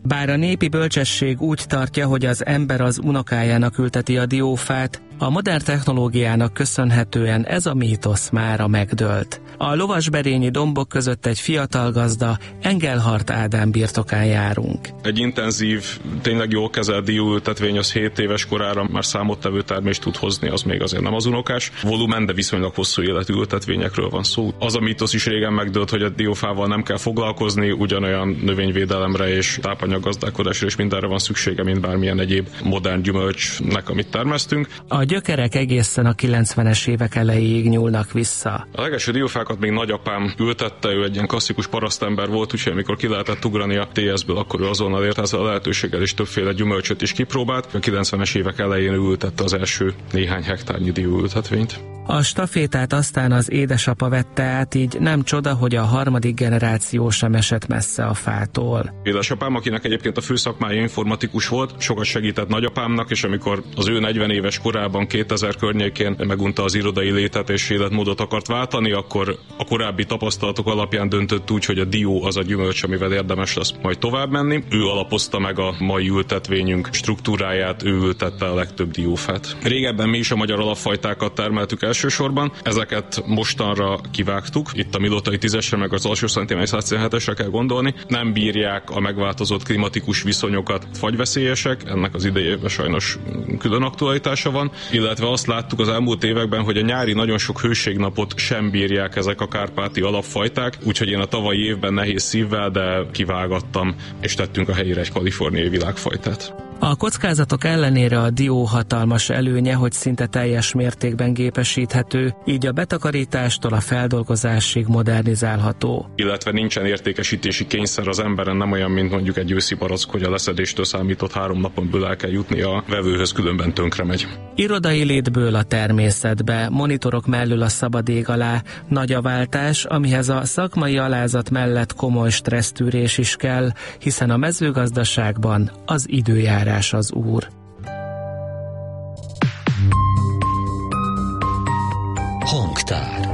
Bár a népi bölcsesség úgy tartja, hogy az ember az unokájának ülteti a diófát, a modern technológiának köszönhetően ez a mítosz mára megdőlt. A lovasberényi dombok között egy fiatal gazda, Engelhardt Ádám birtokán járunk. Egy intenzív, tényleg jól kezelt dióültetvény az 7 éves korára már számottevő termést tud hozni, az még azért nem az unokás volumen, de viszonylag hosszú életű ültetvényekről van szó. Az a mítosz is régen megdőlt, hogy a diófával nem kell foglalkozni, ugyanolyan növényvédelemre és tápanyaggazdálkodásra és mindenre van szüksége, mint bármilyen egyéb modern gyümölcsnek, amit termesztünk. A gyökerek egészen a 90-es évek elejéig nyúlnak vissza. A legelső diófákat még nagyapám ültette, ő egy ilyen klasszikus parasztember volt, úgyhogy amikor ki lehetett ugrani a TS-ből, akkor ő azonnal ért ezzel a lehetőséggel, és többféle gyümölcsöt is kipróbált. A 90-es évek elején ültette az első néhány hektárnyi dióültetvényt. A stafétát aztán az édesapa vette át, így nem csoda, hogy a harmadik generáció sem esett messze a fától. Édesapám, akinek egyébként a főszakmája informatikus volt, sokat segített nagyapámnak, és amikor az ő 40 éves korában 2000 környékén megunta az irodai létet és életmódot akart váltani, akkor a korábbi tapasztalatok alapján döntött úgy, hogy a dió az a gyümölcs, amivel érdemes lesz majd tovább menni. Ő alapozta meg a mai ültetvényünk struktúráját, ő ültette a legtöbb diófát. Régebben mi is a magyar alapfajtákat termeltük elsősorban, ezeket mostanra kivágtuk. Itt a Milotai 10-esre meg az alsó szentimény 117-esre kell gondolni. Nem bírják a megváltozott klimatikus viszonyokat, fagyveszélyesek, ennek az idejében sajnos külön aktualitása van, illetve azt láttuk az elmúlt években, hogy a nyári nagyon sok hőségnapot sem bírják ezek a kárpáti alapfajták, úgyhogy én a tavalyi évben nehéz szívvel, de kivágattam, és tettünk a helyére egy kaliforniai világfajtát. A kockázatok ellenére a dió hatalmas előnye, hogy szinte teljes mértékben gépesíthető, így a betakarítástól a feldolgozásig modernizálható. Illetve nincsen értékesítési kényszer az emberen, nem olyan, mint mondjuk egy őszi barack, hogy a leszedéstől számított 3 napon belül el kell jutni a vevőhöz, különben tönkre megy. Irodai létből a természetbe, monitorok mellől a szabad ég alá, nagy a váltás, amihez a szakmai alázat mellett komoly stressztűrés is kell, hiszen a mezőgazdaságban az időjárás az úr. Hangtár.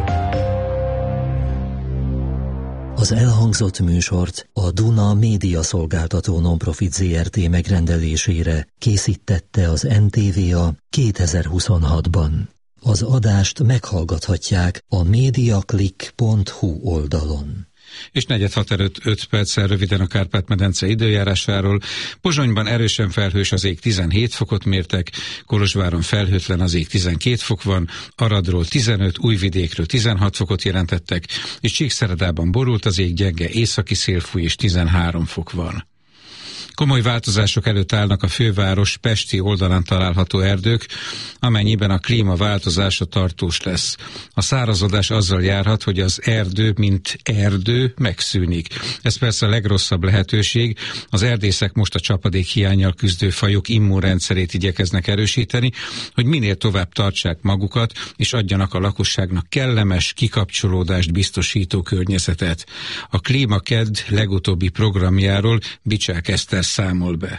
Az elhangzott műsort a Duna Média Szolgáltató Nonprofit Zrt. Megrendelésére készítette az NTVA 2026-ban. Az adást meghallgathatják a mediaclick.hu oldalon. És 4:06 röviden a Kárpát-medence időjárásáról. Pozsonyban erősen felhős, az ég 17 fokot mértek, Kolozsváron felhőtlen, az ég 12 fok van, Aradról 15, Újvidékről 16 fokot jelentettek, és Csíkszeredában borult, az ég gyenge északi szél fúj, és 13 fok van. Komoly változások előtt állnak a főváros pesti oldalán található erdők, amennyiben a klímaváltozása tartós lesz. A szárazodás azzal járhat, hogy az erdő, mint erdő, megszűnik. Ez persze a legrosszabb lehetőség. Az erdészek most a csapadék hiánnyal küzdő fajok immunrendszerét igyekeznek erősíteni, hogy minél tovább tartsák magukat, és adjanak a lakosságnak kellemes, kikapcsolódást biztosító környezetet. A Klímakedd legutóbbi programjáról Bicsák Eszter számol be.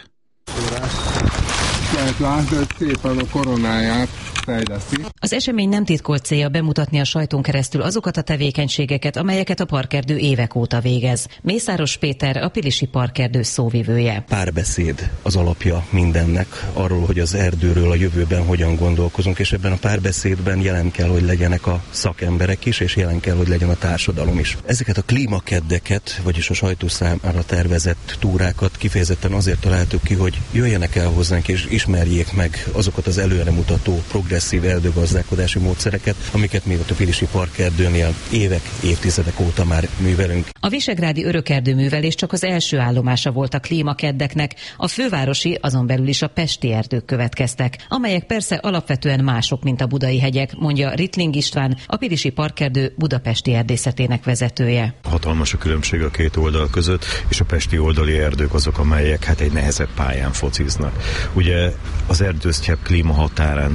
Lehet látni, hogy szépen a koronáját fejleszti. Az esemény nem titkolt célja bemutatni a sajton keresztül azokat a tevékenységeket, amelyeket a parkerdő évek óta végez. Mészáros Péter, a Pilisi Parkerdő szóvivője. Párbeszéd az alapja mindennek, arról, hogy az erdőről a jövőben hogyan gondolkozunk, és ebben a párbeszédben jelen kell, hogy legyenek a szakemberek is, és jelen kell, hogy legyen a társadalom is. Ezeket a klímakeddeket, vagyis a sajtó számára tervezett túrákat kifejezetten azért találtuk ki, hogy jöjjenek el hozzánk, és ismerjék meg azokat az előremutató progresszív erdőgazdálkodási módszereket, amiket mi a Pilisi Parkerdőnél évek, évtizedek óta már művelünk. A visegrádi örökerdőművelés csak az első állomása volt a klímakeddeknek, a fővárosi, azon belül is a pesti erdők következtek, amelyek persze alapvetően mások, mint a budai hegyek, mondja Rittling István, a Pilisi Parkerdő budapesti erdészetének vezetője. Hatalmas a különbség a két oldal között, és a pesti oldali erdők azok, amelyek egy nehezebb pályán fociznak. Ugye az erdősztyepp klímahatárán helyezkedik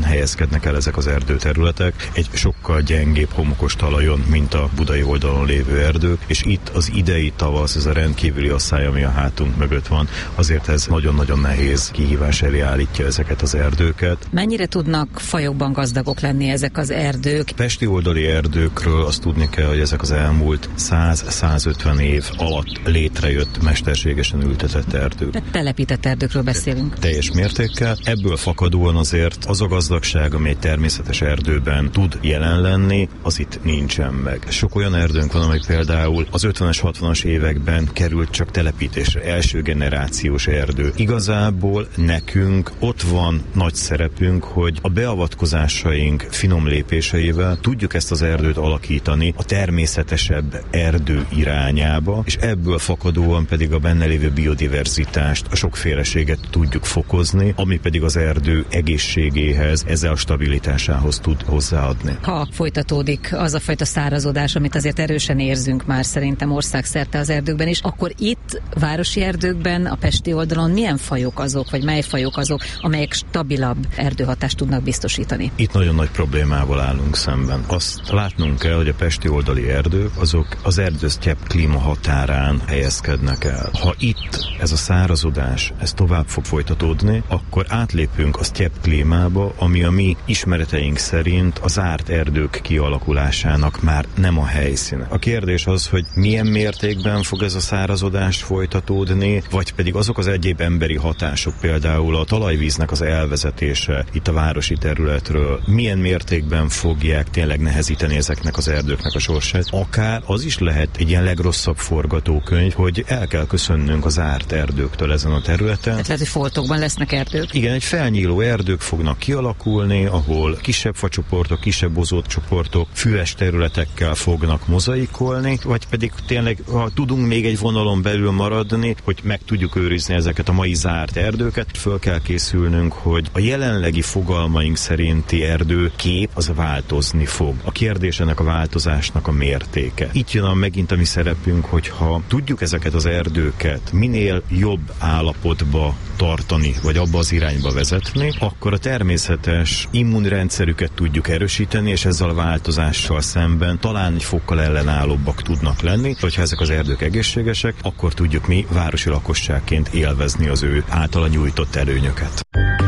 helyezkednek el ezek az erdőterületek egy sokkal gyengébb homokos talajon, mint a budai oldalon lévő erdők, és itt az idei tavasz, ez a rendkívüli asszály, ami a hátunk mögött van, azért ez nagyon-nagyon nehéz kihívás elé állítja ezeket az erdőket. Mennyire tudnak fajokban gazdagok lenni ezek az erdők? Pesti oldali erdőkről azt tudni kell, hogy ezek az elmúlt 100-150 év alatt létrejött mesterségesen ültetett erdők. Tehát telepített erdőkről beszélünk. Teljes mértékkel. Ebből fakadóan azért az a gazdagság, ami egy természetes erdőben tud jelen lenni, az itt nincsen meg. Sok olyan erdőnk van, amely például az 50-es, 60-as években került csak telepítésre, első generációs erdő. Igazából nekünk ott van nagy szerepünk, hogy a beavatkozásaink finom lépéseivel tudjuk ezt az erdőt alakítani a természetesebb erdő irányába, és ebből fakadóan pedig a benne lévő biodiverzitást, a sokféleséget tudjuk fokozni, ami pedig az erdő egészségéhez, ezzel a stabilitásához tud hozzáadni. Ha folytatódik az a fajta szárazodás, amit azért erősen érzünk már szerintem országszerte az erdőkben is, akkor itt városi erdőkben, a pesti oldalon milyen fajok azok, vagy mely fajok azok, amelyek stabilabb erdőhatást tudnak biztosítani? Itt nagyon nagy problémával állunk szemben. Azt látnunk kell, hogy a pesti oldali erdők azok az erdősztyepp klíma határán helyezkednek el. Ha itt ez a szárazodás, ez tovább fog folytatódni, akkor átlépünk a sztyepp klímába, ami a mi ismereteink szerint az zárt erdők kialakulásának már nem a helyszíne. A kérdés az, hogy milyen mértékben fog ez a szárazodás folytatódni, vagy pedig azok az egyéb emberi hatások, például a talajvíznek az elvezetése itt a városi területről, milyen mértékben fogják tényleg nehezíteni ezeknek az erdőknek a sorsát. Akár az is lehet egy ilyen legrosszabb forgatókönyv, hogy el kell köszönnünk az zárt erdőktől ezen a területen. Tehát lehet, hogy foltokban lesznek erdők? Igen, egy felnyíló erdők fognak kialakulni, ahol kisebb facsoportok, kisebb bozótcsoportok füves területekkel fognak mozaikolni, vagy pedig tényleg, ha tudunk még egy vonalon belül maradni, hogy meg tudjuk őrizni ezeket a mai zárt erdőket, föl kell készülnünk, hogy a jelenlegi fogalmaink szerinti erdőkép az változni fog. A kérdés ennek a változásnak a mértéke. Itt jön megint a mi szerepünk, hogyha tudjuk ezeket az erdőket minél jobb állapotba tartani, vagy abba az irányba vezetni, akkor a természetes immunrendszerüket tudjuk erősíteni, és ezzel a változással szemben talán egy fokkal ellenállóbbak tudnak lenni. Hogyha ezek az erdők egészségesek, akkor tudjuk mi városi lakosságként élvezni az ő általa nyújtott előnyöket.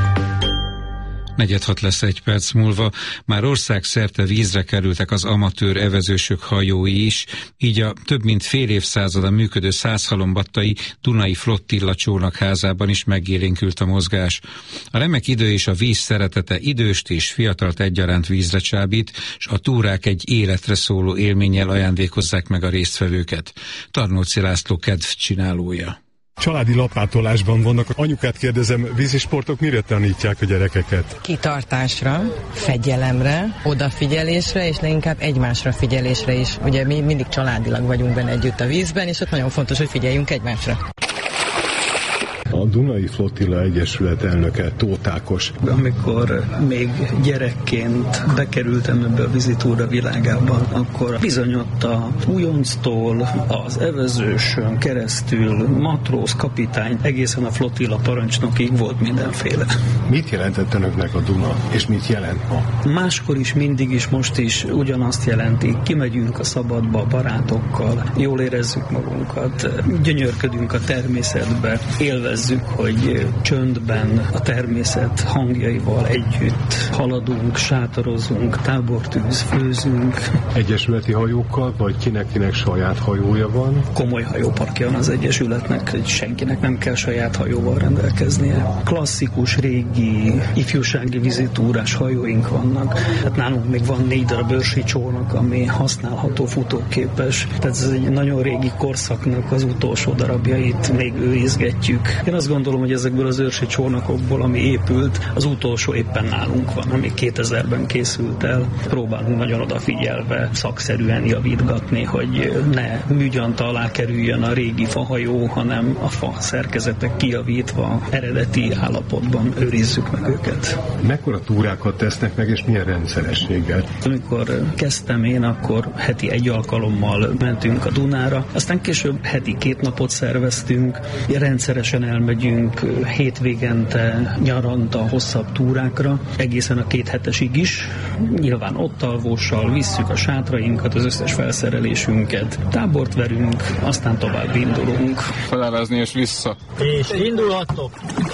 4:06 lesz egy perc múlva. Már országszerte vízre kerültek az amatőr evezősök hajói is, így a több mint fél évszázada működő Százhalombattai Dunai Flottilla csónakházában is megélénkült a mozgás. A remek idő és a víz szeretete időst és fiatalt egyaránt vízre csábít, és a túrák egy életre szóló élménnyel ajándékozzák meg a résztvevőket. Tarnóci László kedvcsinálója. Családi lapátolásban vannak. Anyukát kérdezem, vízisportok mire tanítják a gyerekeket? Kitartásra, fegyelemre, odafigyelésre, és leginkább egymásra figyelésre is. Ugye mi mindig családilag vagyunk benne együtt a vízben, és ott nagyon fontos, hogy figyeljünk egymásra. A Dunai Flottilla Egyesület elnöke Tóth Ákos. Amikor még gyerekként bekerültem ebbe a vízitúra világában, akkor bizony ott a újonctól az evezősön keresztül matróz, kapitány, egészen a flottilla parancsnokig volt mindenféle. Mit jelentett önöknek a Duna, és mit jelent ma? Máskor is, mindig is, most is ugyanazt jelenti. Kimegyünk a szabadba a barátokkal, jól érezzük magunkat, gyönyörködünk a természetbe, élvezzük, hogy csöndben a természet hangjaival együtt haladunk, sátorozunk, tábortűz, főzünk. Egyesületi hajókkal, vagy kinek saját hajója van? Komoly hajóparkja van az Egyesületnek, hogy senkinek nem kell saját hajóval rendelkeznie. Klasszikus, régi, ifjúsági vízitúrás hajóink vannak. Hát nálunk még van 4 darab őrsi csónak, ami használható, futóképes. Tehát ez egy nagyon régi korszaknak az utolsó darabjait még őrizgetjük. Én azt gondolom, hogy ezekből az őrsi csónakokból, ami épült, az utolsó éppen nálunk van, ami 2000-ben készült el. Próbálunk nagyon odafigyelve, szakszerűen javítgatni, hogy ne műgyanta alá kerüljön a régi fahajó, hanem a fa szerkezetek kijavítva, eredeti állapotban őrizzük meg őket. Mekkora túrákat tesznek meg, és milyen rendszerességgel? Amikor kezdtem én, akkor heti 1 alkalommal mentünk a Dunára, aztán később heti 2 napot szerveztünk, rendszeresen elmegyünk elmegyünk hétvégente, nyaranta, hosszabb túrákra, egészen a 2 hetesig is. Nyilván ott alvóssal visszük a sátrainkat, az összes felszerelésünket, tábort verünk, aztán tovább indulunk. Felelezni és vissza. És indulhattok!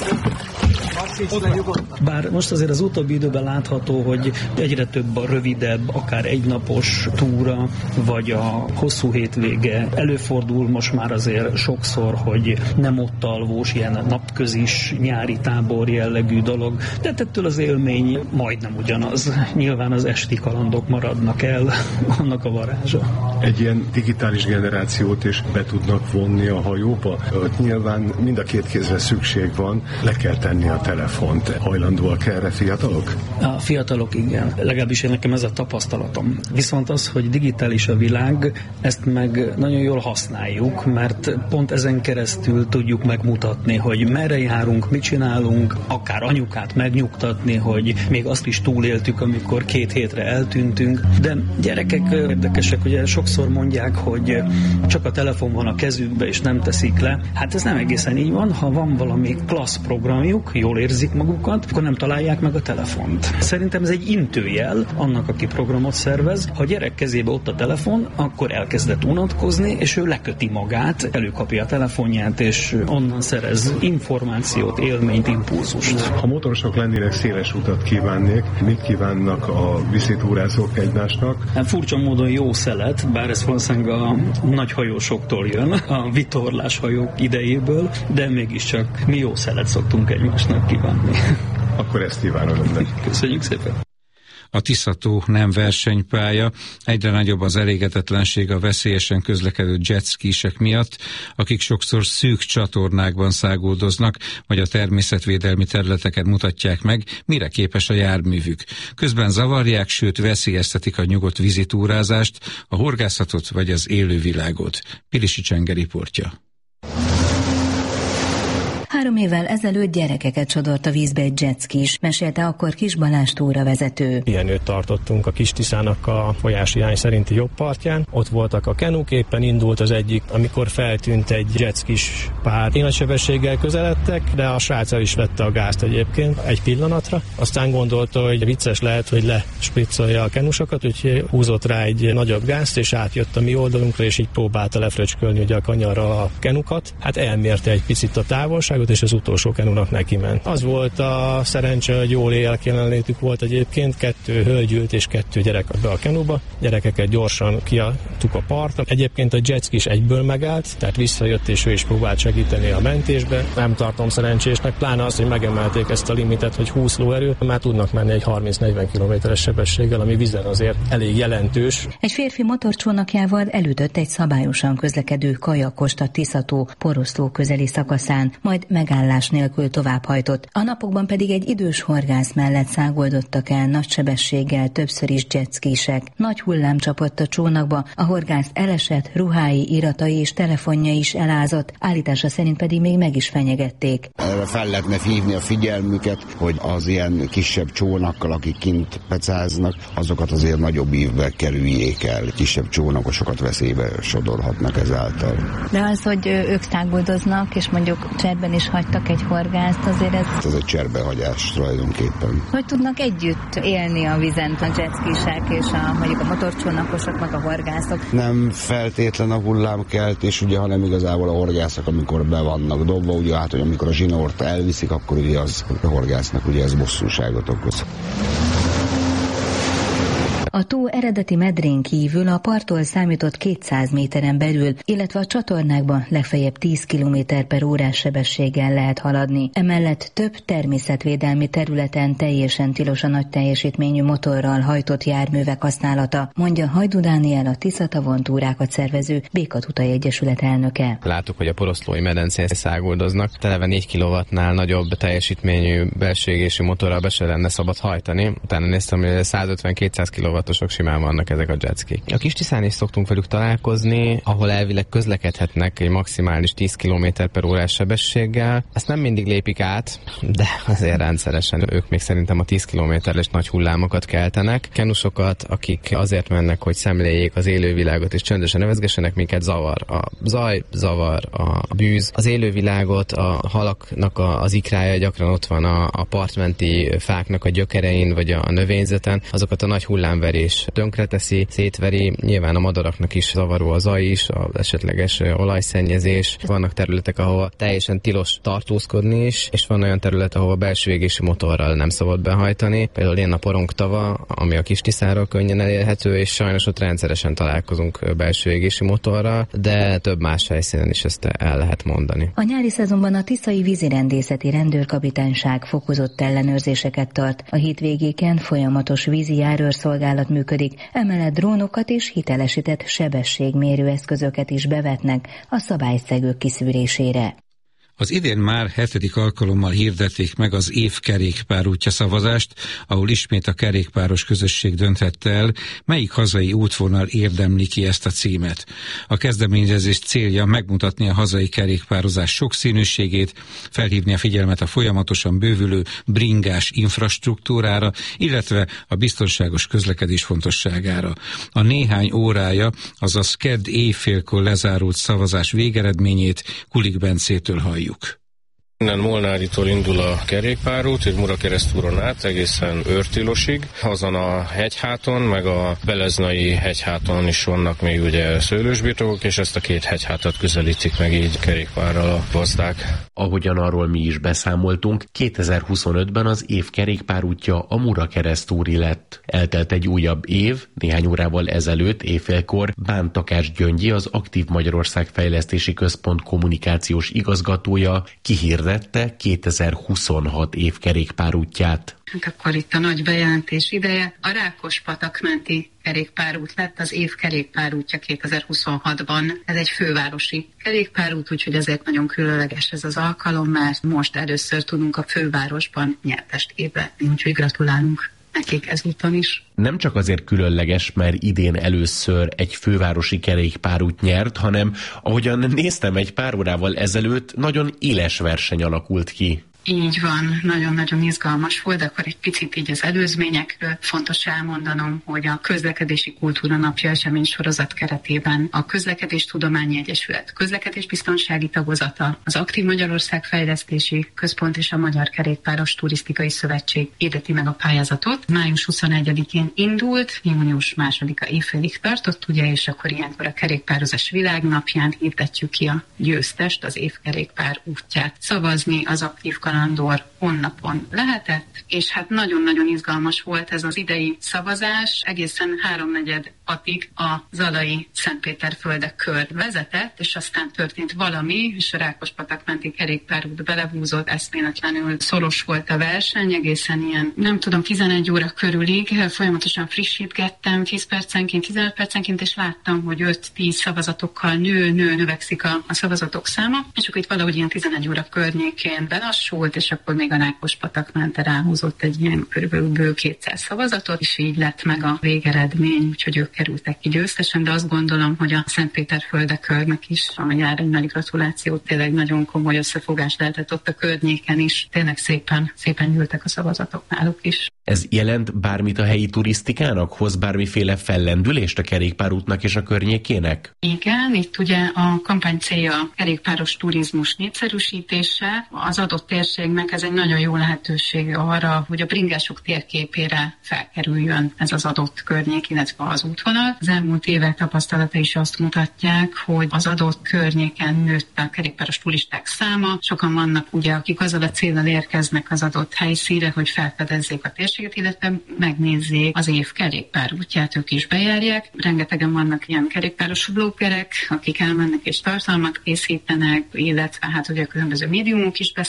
Bár most azért az utóbbi időben látható, hogy egyre több a rövidebb, akár egynapos túra, vagy a hosszú hétvége. Előfordul most már azért sokszor, hogy nem ott alvós, ilyen napközis, nyári tábor jellegű dolog, de ettől az élmény majdnem ugyanaz. Nyilván az esti kalandok maradnak el, annak a varázsa. Egy ilyen digitális generációt is be tudnak vonni a hajóba. Ott nyilván mind a 2 kézre szükség van, le kell tenni a telefont. Hajlandóak erre fiatalok? A fiatalok igen. Legalábbis nekem ez a tapasztalatom. Viszont az, hogy digitális a világ, ezt meg nagyon jól használjuk, mert pont ezen keresztül tudjuk megmutatni, hogy merre járunk, mit csinálunk, akár anyukát megnyugtatni, hogy még azt is túléltük, amikor 2 hétre eltűntünk. De gyerekek érdekesek, ugye sokszor mondják, hogy csak a telefon van a kezükbe, és nem teszik le. Hát ez nem egészen így van. Ha van valami klassz programjuk, jól érzik magukat, akkor nem találják meg a telefont. Szerintem ez egy intőjel annak, aki programot szervez. Ha a gyerek kezébe ott a telefon, akkor elkezdett unatkozni, és ő leköti magát, előkapja a telefonját, és onnan szerez információt, élményt, impulzust. Ha motorosok lennének, széles utat kívánnék. Mit kívánnak a viszitúrázók egymásnak? Hát furcsa módon jó szelet, bár ez valószínűleg a nagy hajósoktól jön, a vitorlás hajók idejéből, de mégiscsak mi jó szelet szoktunk egymásnak kívánni. Akkor ezt kívánom önnek. Köszönjük szépen! A Tisza-tó nem versenypálya, egyre nagyobb az elégedetlenség a veszélyesen közlekedő jetskisek miatt, akik sokszor szűk csatornákban száguldoznak, vagy a természetvédelmi területeken mutatják meg, mire képes a járművük. Közben zavarják, sőt veszélyeztetik a nyugodt vízitúrázást, a horgászatot vagy az élővilágot. Pilisi Csenge riportja. 3 évvel ezelőtt gyerekeket sodort a vízbe egy jetskis, mesélte akkor Kis Balázs túravezető. Pihenőt tartottunk a Kis-Tiszának a folyásirány szerinti jobb partján. Ott voltak a kenuk, éppen indult az egyik, amikor feltűnt egy jetskis pár. Én nagy sebességgel közeledtek, de a srác el is vette a gázt egyébként egy pillanatra. Aztán gondolta, hogy vicces lehet, hogy lespriccolja a kenusokat, úgyhogy húzott rá egy nagyobb gázt, és átjött a mi oldalunkra, és így próbálta lefröcskölni ugye a kanyarra a kenukat. Hát elmérte egy picit a távolságot, és az utolsó kenunak neki ment. Az volt a szerencse, hogy jól jelenlétük volt egyébként, 2 hölgy ült és 2 gyerek be a kenuba. Gyerekeket gyorsan kiadtuk a partra. Egyébként a jetski is egyből megállt, tehát visszajött és ő is próbált segíteni a mentésbe. Nem tartom szerencsésnek, pláne az, hogy megemelték ezt a limitet, hogy 20 lóerő, már tudnak menni egy 30-40 km/s sebességgel, ami vízen azért elég jelentős. Egy férfi motorcsónakjával elütött egy szabályosan közlekedő kajakost a Tisza-tó Poroszló közeli szakaszán, majd megállás nélkül továbbhajtott. A napokban pedig egy idős horgász mellett száguldottak el nagy sebességgel többször is jetskisek. Nagy hullám csapott a csónakba, a horgász elesett, ruhái, iratai és telefonja is elázott, állítása szerint pedig még meg is fenyegették. Erre fel lehetne hívni a figyelmüket, hogy az ilyen kisebb csónakkal, akik kint pecáznak, azokat azért nagyobb ívbe kerüljék el. Kisebb csónakosokat veszélybe sodorhatnak ezáltal. De az, hogy ők száguldoznak, és mondjuk cserben is hagytak egy horgászt, azért ez egy cserbehagyás tulajdonképpen. Hogy tudnak együtt élni a vízen a jetskisek és mondjuk a motorcsónakosok, meg a horgászok? Nem feltétlen a hullámkeltés, ugye, hanem igazából a horgászok, amikor be vannak dobva, ugye, hát, hogy amikor a zsinort elviszik, akkor ugye az a horgásznak ugye ez bosszúságot okoz. A tó eredeti medrén kívül a parttól számított 200 méteren belül, illetve a csatornákban legfeljebb 10 km/h sebességgel lehet haladni. Emellett több természetvédelmi területen teljesen tilos a nagy teljesítményű motorral hajtott járművek használata, mondja Hajdú Dániel, a Tisza-tavon túrákat szervező Békatutai Egyesület elnöke. Láttuk, hogy a poroszlói medencén száguldoznak. Televe 4 kW-nál nagyobb teljesítményű belső égésű motorral be se lenne szabad hajtani. Utána néztem, hogy 150-200 kW óvatosak, simán vannak ezek a jetskik. A Kis-Tiszán is szoktunk velük találkozni, ahol elvileg közlekedhetnek egy maximális 10 km/h sebességgel. Ezt nem mindig lépik át, de azért rendszeresen ők még szerintem a 10 km-es nagy hullámokat keltenek. Kenusokat, akik azért mennek, hogy szemléljék az élővilágot és csöndesen nevezgessenek, minket zavar. A zaj, zavar a bűz. Az élővilágot, a halaknak az ikrája gyakran ott van a partmenti fáknak a gyökerein, vagy a növényzeten. Azokat a nagy hullámverés tönkreteszi, szétveri. Nyilván a madaraknak is zavaró a zaj is, az esetleges olajszennyezés. Vannak területek, ahol teljesen tilos tartózkodni is, és van olyan terület, ahol belső égési motorral nem szabad behajtani. Például ilyen a Porongtava, ami a Kis-Tiszáról könnyen elérhető, és sajnos ott rendszeresen találkozunk belső égési motorral, de több más helyszínen is ezt el lehet mondani. A nyári szezonban a Tiszai Vízirendészeti Rendőrkapitányság fokozott ellenőrzéseket tart. A hétvégéken folyamatos vízi járőrszolgálat működik, emellett drónokat és hitelesített sebességmérő eszközöket is bevetnek a szabályszegők kiszűrésére. Az idén már 7. alkalommal hirdették meg az év kerékpárútja szavazást, ahol ismét a kerékpáros közösség dönthette el, melyik hazai útvonal érdemli ki ezt a címet. A kezdeményezés célja megmutatni a hazai kerékpározás sokszínűségét, felhívni a figyelmet a folyamatosan bővülő bringás infrastruktúrára, illetve a biztonságos közlekedés fontosságára. A néhány órája, azaz kedd éjfélkor lezárult szavazás végeredményét Kulik Bencétől halljuk. Innen Molnáritól indul a kerékpárút, egy Murakeresztúron át egészen Őrtilosig. Azon a hegyháton, meg a Beleznai hegyháton is vannak még ugye szőlősbirtokok, és ezt a két hegyhátat közelítik meg így kerékpárral a gazdák. Ahogyan arról mi is beszámoltunk, 2025-ben az év kerékpárútja a Murakeresztúri lett. Eltelt egy újabb év, néhány órával ezelőtt éjfélkor Bán Takács Gyöngyi, az Aktív Magyarország Fejlesztési Központ kommunikációs igazgatója kihirdette 2026 év kerékpárútját. Hát akkor itt a nagy bejelentés ideje. A Rákospatak menti kerékpárút lett az év kerékpárútja 2026-ban. Ez egy fővárosi kerékpárút, úgyhogy ezért nagyon különleges ez az alkalom, mert most először tudunk a fővárosban nyertest képletni, úgyhogy gratulálunk nekik ezúton is. Nem csak azért különleges, mert idén először egy fővárosi kerékpárút nyert, hanem ahogyan néztem egy pár órával ezelőtt, nagyon éles verseny alakult ki. Így van, nagyon-nagyon izgalmas volt, de akkor egy picit így az előzményekről fontos elmondanom, hogy a Közlekedési Kultúra Napja eseménysorozat keretében a Közlekedéstudományi Egyesület közlekedésbiztonsági tagozata, az Aktív Magyarország Fejlesztési Központ és a Magyar Kerékpáros Turisztikai Szövetség hirdeti meg a pályázatot. Május 21-én indult, június 2-a éjfélig tartott, ugye, és akkor ilyenkor a kerékpározás világnapján hirdetjük ki a győztest, az év kerékpár útját. Szavazni az aktív kalandor honlapon lehetett, és hát nagyon-nagyon izgalmas volt ez az idei szavazás. Egészen 3/4-6-ig a Zalai Szentpéterföldek kör vezetett, és aztán történt valami, és a Rákospatak menti kerékpárút belehúzott, eszméletlenül szoros volt a verseny, egészen ilyen, nem tudom, 11 óra körülig folyamatosan frissítgettem, 10 percenként, 15 percenként, és láttam, hogy 5-10 szavazatokkal növekszik a szavazatok száma, és akkor itt valahogy ilyen 11 óra környékén belassult, és akkor még a Rákospatak mente ráhúzott egy ilyen körülbelül 200 szavazatot, és így lett meg a végeredmény, úgyhogy ők kerültek ki győztesen, de azt gondolom, hogy a Szentpéterföldek körnek is, ami jár egy nagy gratulációt, tényleg nagyon komoly összefogás lehetett ott a környéken is, tényleg szépen gyűltek a szavazatok náluk is. Ez jelent bármit a helyi turisztikának? Hoz bármiféle fellendülést a kerékpárútnak és a környékének? Igen, itt ugye a kampány célja a kerékpáros turizmus népszerűsítése. Az adott térségnek ez egy nagyon jó lehetőség arra, hogy a bringások térképére felkerüljön ez az adott környék, illetve az útvonal. Az elmúlt évek tapasztalata is azt mutatják, hogy az adott környéken nőtt a kerékpáros turisták száma. Sokan vannak ugye, akik azzal a céllal érkeznek az adott helyszínre, hogy felfedezzék a térséget, illetve megnézzék az év kerékpárútját, ők is bejárják. Rengetegen vannak ilyen kerékpáros bloggerek, akik elmennek és tartalmat készítenek, illetve hát ugye különböző médiumok is beszámolnak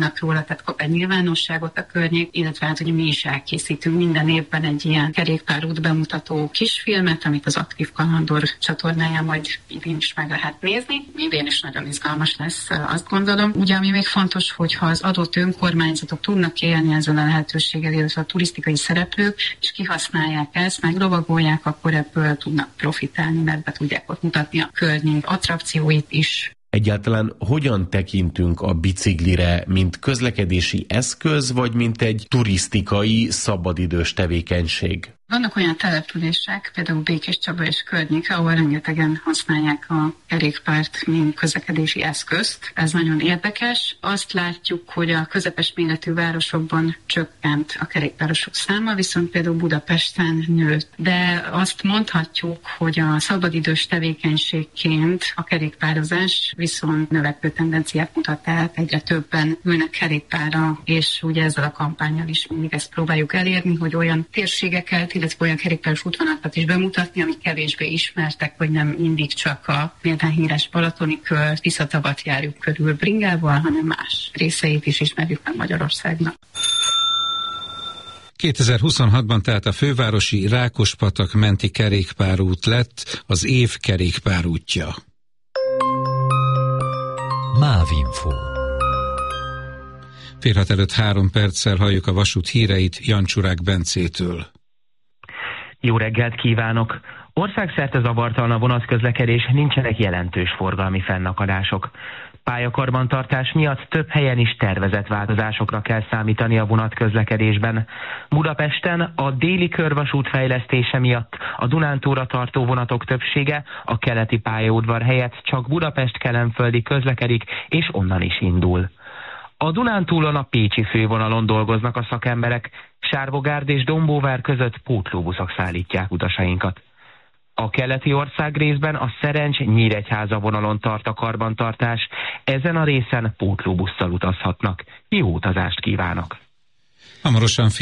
tudnak róla, tehát kap egy nyilvánosságot a környék, illetve hát ugye mi is elkészítünk minden évben egy ilyen kerékpárút bemutató kisfilmet, amit az Aktív Kalandor csatornáján majd idén is meg lehet nézni. Idén is nagyon izgalmas lesz, azt gondolom. Ugye, ami még fontos, hogyha az adott önkormányzatok tudnak élni ezzel a lehetőséggel, illetve a turisztikai szereplők, és kihasználják ezt, meglovagolják, akkor ebből tudnak profitálni, mert be tudják ott mutatni a környék attrakcióit is. Egyáltalán hogyan tekintünk a biciklire, mint közlekedési eszköz, vagy mint egy turisztikai, szabadidős tevékenység? Vannak olyan települések, például Békéscsaba és környéke, ahol rengetegen használják a kerékpárt, mint közlekedési eszközt. Ez nagyon érdekes. Azt látjuk, hogy a közepes méretű városokban csökkent a kerékpárosok száma, viszont például Budapesten nőtt. De azt mondhatjuk, hogy a szabadidős tevékenységként a kerékpározás viszont növekvő tendenciát mutat, tehát egyre többen ülnek kerékpárra, és ugye ezzel a kampánnyal is mindig ezt próbáljuk elérni, hogy olyan térségeket, illetve olyan kerékpáros útvonalakat is bemutatni, amik kevésbé ismertek, vagy nem mindig csak a méltán híres Balatoni kört, Tiszatavat járjuk körül bringával, hanem más részeit is ismerjük meg Magyarországnak. 2026-ban tehát a fővárosi Rákospatak menti kerékpárút lett az év kerékpárútja. Mávinfo. Fél 6 előtt 3 perccel halljuk a vasút híreit Jancsurák Bencétől. Jó reggelt kívánok! Országszerte zavartalan a vonatközlekedés, nincsenek jelentős forgalmi fennakadások. Pályakarbantartás miatt több helyen is tervezett változásokra kell számítani a vonatközlekedésben. Budapesten a déli körvasút fejlesztése miatt a Dunántúlra tartó vonatok többsége a keleti pályaudvar helyett csak Budapest-Kelenföldi közlekedik, és onnan is indul. A Dunántúlon a pécsi fővonalon dolgoznak a szakemberek, Sárvogárd és Dombóvár között pótlóbuszok szállítják utasainkat. A keleti országrészben a Szerencs-Nyíregyháza vonalon tart a karbantartás, ezen a részen pótlóbusszal utazhatnak. Jó utazást kívánok! Hamarosan